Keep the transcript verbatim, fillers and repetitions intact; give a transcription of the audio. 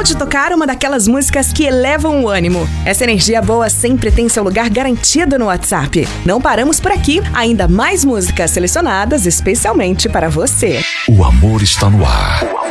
de tocar uma daquelas músicas que elevam o ânimo. Essa energia boa sempre tem seu lugar garantido no WhatsApp. Não paramos por aqui, ainda mais músicas selecionadas especialmente para você. O amor está no ar.